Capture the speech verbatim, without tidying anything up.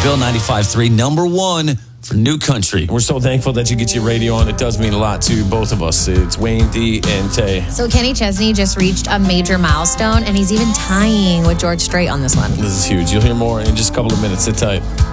Nashville, ninety-five point three, number one for New Country. We're so thankful that you get your radio on. It does mean a lot to both of us. It's Wayne D and Tay. So Kenny Chesney just reached a major milestone, and he's even tying with George Strait on this one. This is huge. You'll hear more in just a couple of minutes. Sit tight.